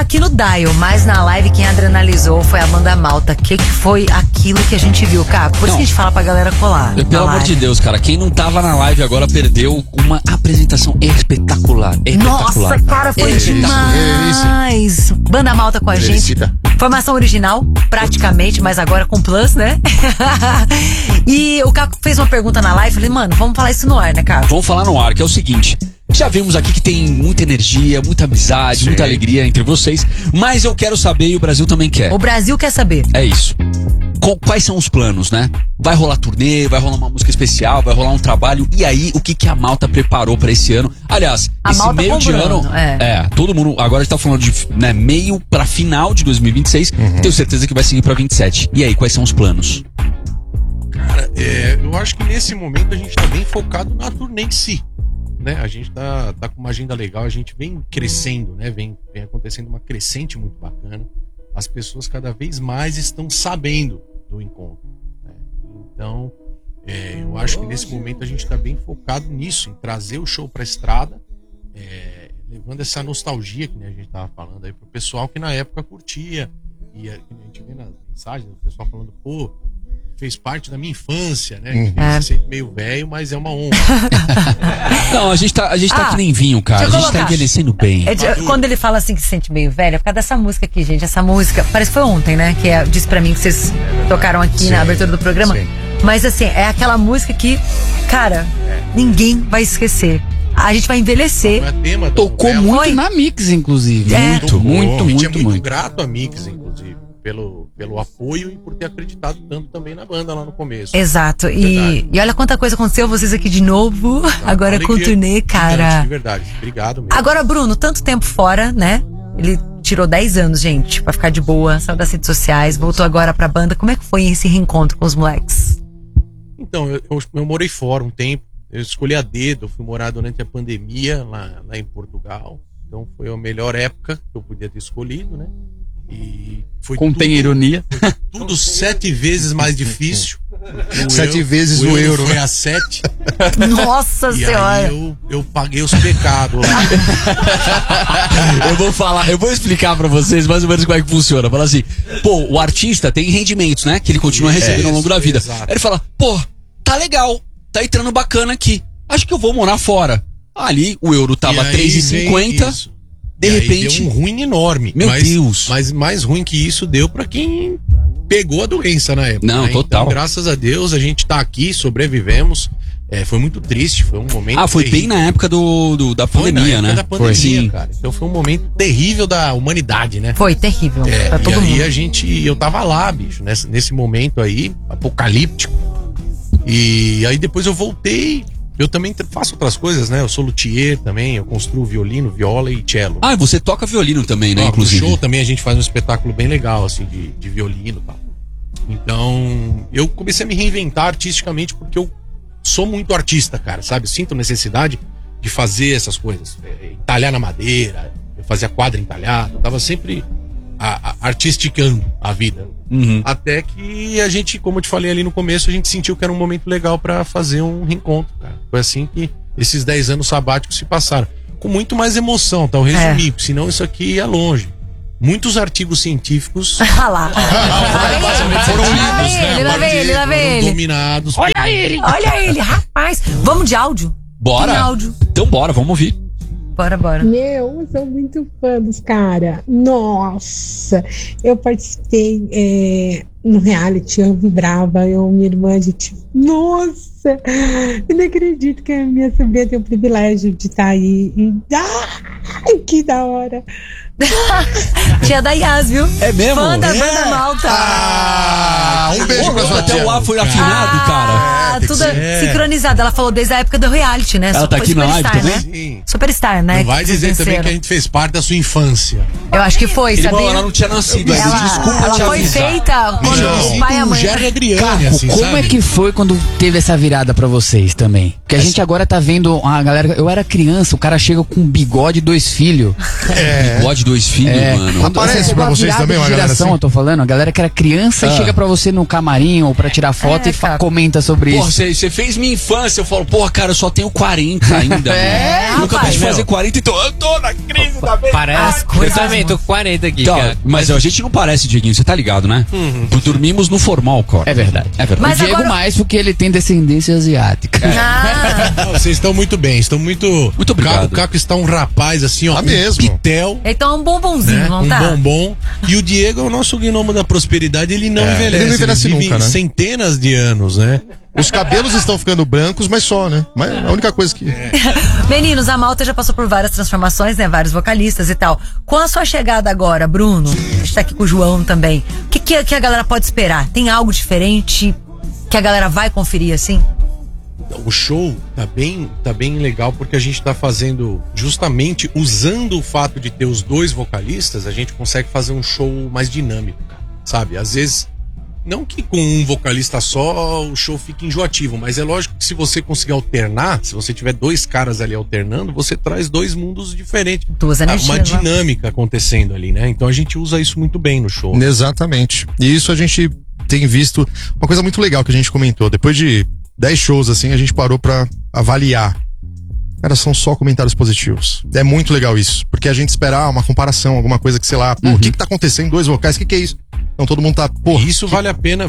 aqui no Dial, mas na live quem adrenalizou foi a banda Malta. Que foi aquilo que a gente viu, Caco? Por isso que a gente fala pra galera colar. Pelo amor de Deus, cara, quem não tava na live agora perdeu uma apresentação espetacular. Nossa, cara, foi demais. Banda Malta com a gente. Formação original, praticamente, mas agora com plus, né? E o Caco fez uma pergunta na live, falei, mano, vamos falar isso no ar, né, Caco? Vamos falar no ar, que é o seguinte. Já vimos aqui que tem muita energia, muita amizade, muita alegria entre vocês, mas eu quero saber e o Brasil também quer. O Brasil quer saber. É isso. Quais são os planos, né? Vai rolar turnê, vai rolar uma música especial, vai rolar um trabalho. E aí, o que a Malta preparou pra esse ano? Aliás, esse meio de ano... todo mundo... Agora a gente tá falando de meio pra final de 2026. Tenho certeza que vai seguir pra 27. E aí, quais são os planos? Cara, eu acho que nesse momento a gente tá bem focado na turnê em si. Né? A gente tá com uma agenda legal, a gente vem crescendo, né? Vem acontecendo uma crescente muito bacana. As pessoas cada vez mais estão sabendo do encontro, né? Então, eu acho que nesse momento a gente tá bem focado nisso, em trazer o show pra estrada, levando essa nostalgia que a gente tava falando aí pro pessoal que na época curtia. E a gente vê nas mensagens, o pessoal falando, pô, fez parte da minha infância, né? Se sente meio velho, mas é uma honra. Não, a gente tá que nem vinho, cara. A gente tá envelhecendo bem. Quando ele fala assim que se sente meio velho, é por causa dessa música aqui, gente. Essa música, parece que foi ontem, né? Que disse pra mim que vocês tocaram aqui na abertura do programa. Sim. Mas assim, é aquela música que, cara, ninguém vai esquecer. A gente vai envelhecer. Tocou muito na Mix, inclusive. Muito grato a Mix, inclusive. Pelo apoio e por ter acreditado tanto também na banda lá no começo. Exato. E olha quanta coisa aconteceu, vocês aqui de novo. Agora com o turnê, cara. De verdade. Obrigado mesmo. Agora, Bruno, tanto tempo fora, né? Ele tirou 10 anos, gente, pra ficar de boa, saiu das redes sociais, voltou agora pra banda. Como é que foi esse reencontro com os moleques? Então, eu morei fora um tempo. Eu escolhi a dedo, eu fui morar durante a pandemia lá em Portugal. Então foi a melhor época que eu podia ter escolhido, né? E foi Contém ironia. Foi tudo 7 vezes mais difícil. 7 vezes o euro. Foi a 7. Nossa Senhora. Aí eu paguei os pecados lá. Eu vou explicar pra vocês mais ou menos como é que funciona. Fala assim, pô, o artista tem rendimentos, né? Que ele continua recebendo ao longo da vida. Exato. Aí ele fala, pô, tá legal, tá entrando bacana aqui. Acho que eu vou morar fora. Ali o euro tava 3,50. De repente deu um ruim enorme. Meu Deus. Mas mais ruim que isso deu pra quem pegou a doença na época. Não, né? total. Então, graças a Deus a gente tá aqui, sobrevivemos. Foi muito triste, foi um momento foi terrível. bem na época da pandemia, né? Da pandemia, cara. Então foi um momento terrível da humanidade, né? Foi terrível pra todo mundo. E aí eu tava lá, bicho, nesse momento aí, apocalíptico. E aí depois eu voltei. Eu também faço outras coisas, né? Eu sou luthier também, eu construo violino, viola e cello. Ah, você toca violino também, né? Inclusive. No show também a gente faz um espetáculo bem legal, assim, de violino e tal. Então, eu comecei a me reinventar artisticamente porque eu sou muito artista, cara, sabe? Eu sinto necessidade de fazer essas coisas. Entalhar na madeira, eu fazia quadro entalhado, eu tava sempre artisticando a vida. Até que a gente, como eu te falei ali no começo, a gente sentiu que era um momento legal pra fazer um reencontro, cara. Foi assim que esses 10 anos sabáticos se passaram. Com muito mais emoção, tá? Eu resumi, senão isso aqui ia longe. Muitos artigos científicos lá. foram lidos, né? Lá vem ele. Dominados. Olha ele, rapaz. Vamos de áudio? Bora. Tem áudio. Então bora, vamos ouvir. Bora. Eu sou muito fã dos caras. Nossa, eu participei no reality, eu vibrava, minha irmã, a gente... Nossa, eu não acredito que a minha sobrinha tem o privilégio de estar aí. Ai, que da hora. Tia da Yas, viu? É mesmo? Fã da banda Malta. Um beijo pra sua tia. Até o ar foi afinado, cara. Tudo sincronizado. Ela falou desde a época do reality, né? Ela tá aqui na live também? Sim. Superstar, né? Não vai dizer também que a gente fez parte da sua infância. Eu acho que foi, Irmão, sabia? ela não tinha nascido ainda. Desculpa ela te foi avisar. feita quando o pai e a mãe... Gerry Adriane, assim, como sabe? é que foi quando teve essa virada virada pra vocês também. Porque a gente agora tá vendo a galera... Eu era criança, o cara chega com bigode e 2 filhos. Bigode, 2 filhos, mano. Aparece pra vocês também, uma galera assim? Eu tô falando, a galera que era criança e chega pra você no camarim ou pra tirar foto e comenta sobre Porra, isso. você fez minha infância. Eu falo, porra, cara, eu só tenho 40 ainda. Eu nunca pude fazer 40, então eu tô na crise da vida. Parece. Eu também tô com 40 aqui, cara. Mas a gente não parece, Dieguinho, você tá ligado, né? Dormimos no formal, cara. É verdade. Mas o Diego agora... mais porque ele tem descendência asiática. Não, vocês estão muito bem, estão muito obrigado. O Caco está um rapaz assim, ó. Tá mesmo. Pitel. Então um bombonzinho, Né? não tá? Um bombom. E o Diego é o nosso gnomo da prosperidade, ele não envelhece. Ele não envelhece vive nunca, né? centenas de anos, né? Os cabelos estão ficando brancos, mas só, né? Mas a única coisa que... Meninos, a Malta já passou por várias transformações, né? Vários vocalistas e tal. Com a sua chegada agora, Bruno, a gente tá aqui com o João também. O que a galera pode esperar? Tem algo diferente que a galera vai conferir, assim? O show tá bem legal porque a gente tá fazendo, justamente usando o fato de ter os 2 vocalistas, a gente consegue fazer um show mais dinâmico, sabe? Às vezes, não que com um vocalista só o show fique enjoativo, mas é lógico que se você conseguir alternar, se você tiver 2 caras ali alternando, você traz 2 mundos diferentes. 2 energias, uma dinâmica acontecendo ali, né? Então a gente usa isso muito bem no show. Exatamente. E isso a gente tem visto uma coisa muito legal que a gente comentou. Depois de 10 shows, assim, a gente parou pra avaliar. Cara, são só comentários positivos. É muito legal isso. Porque a gente esperar uma comparação, alguma coisa que, sei lá, pô, o que tá acontecendo? 2 vocais, o que é isso? Então todo mundo tá, pô. Isso vale a pena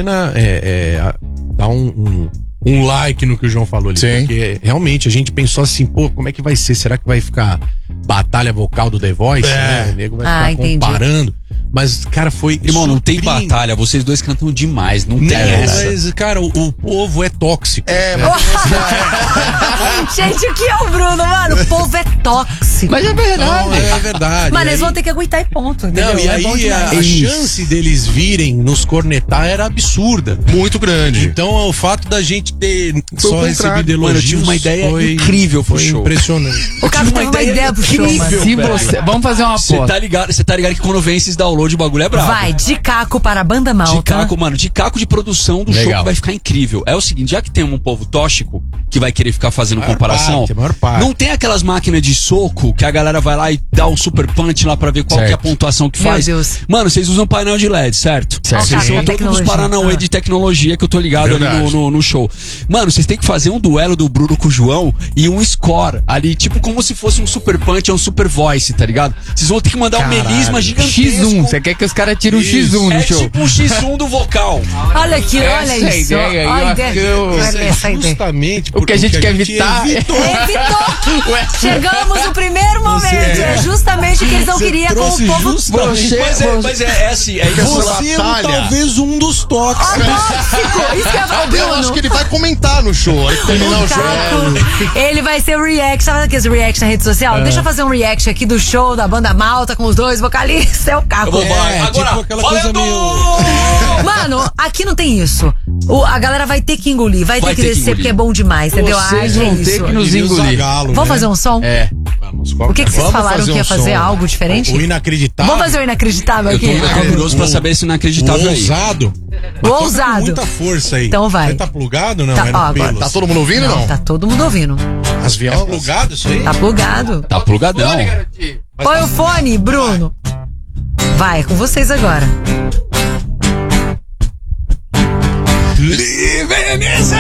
dar um like no que o João falou ali. Sim. Porque realmente a gente pensou assim, pô, como é que vai ser? Será que vai ficar batalha vocal do The Voice? Né? O nego vai ficar entendi. Comparando. Mas, cara, foi. Irmão, não tem batalha, vocês 2 cantam demais, não tem essa. Mas, cara, o povo é tóxico. Gente, o que é o Bruno, mano? O povo é tóxico. Mas é verdade. Não, é verdade. Mano, E eles aí- vão ter que aguentar e ponto, entendeu? Não, e É bom aí demais. a chance deles virem nos cornetar era absurda. Muito grande. Então, o fato da gente ter Foi o só contrário. recebido Mano, eu elogios tive uma ideia incrível pro foi show. impressionante. O cara teve uma ideia pro show, mano. Se você... Vamos fazer uma Você aposta. tá ligado que quando vem esses download, o bagulho é brabo. Vai, de Caco para a Banda Malta. De caco, mano, de caco de produção do show Legal. que vai ficar incrível. É o seguinte, já que tem um povo tóxico que vai querer ficar fazendo Maior comparação, parte, a maior parte. não tem aquelas máquinas de soco que a galera vai lá e dá um super punch lá pra ver qual que é a pontuação que Meu faz. Deus. Mano, vocês usam painel de LED, certo? Certo. Vocês Sim. são todos os Tecnologia. paranauê de tecnologia que eu tô ligado Verdade. ali no show. Mano, vocês têm que fazer um duelo do Bruno com o João e um score ali, tipo como se fosse um super punch ou um super voice, tá ligado? Vocês vão ter que mandar um melisma gigantesco. X1. Você quer que os caras tirem um X1 no É show? tipo um X1 do vocal. Olha aqui, olha Essa é a isso. ideia aí, Olha a ó, ideia. que eu- Olha essa ideia. Justamente O que a gente quer evitar evitou. Evitou! Chegamos no primeiro momento. É justamente o que eles não queriam com o povo Mas é assim, é isso. Você é batalha. talvez um dos tóxicos. tóxico. Isso que eu ia falar, Eu acho Bruno. que ele vai comentar no show. Aí que terminar o show. Caco, ele vai ser o react. Sabe aqueles react na rede social? Deixa eu fazer um react aqui do show da Banda Malta com os 2 vocalistas. É o Caco. Tipo aquela coisa meio... Mano, aqui não tem isso. A galera vai ter que engolir, vai ter que ter que descer engolir. porque é bom demais, entendeu? Vocês É vão isso. ter que nos Diria o engolir. Zagalo, Vamos né? fazer um som? É. Vamos, O que vocês Vamos falaram fazer que ia um fazer? som. Algo diferente? O inacreditável. Vamos fazer o inacreditável Eu aqui? tô curioso pra saber esse inacreditável O aí. ousado. O ousado. Com muita força aí. Então vai. Você tá plugado? Não, Tá, é no ó, agora pelos. Tá todo mundo ouvindo ou não? Tá todo mundo ouvindo. As É violas? plugado isso aí? Tá plugado. Tá plugadão. Põe o fone, Bruno. Vai, com vocês agora. Livre-se!